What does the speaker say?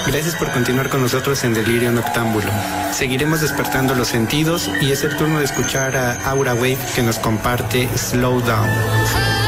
Gracias por continuar con nosotros en Delirio Noctámbulo. Seguiremos despertando los sentidos y es el turno de escuchar a Aura Wave que nos comparte Slow Down.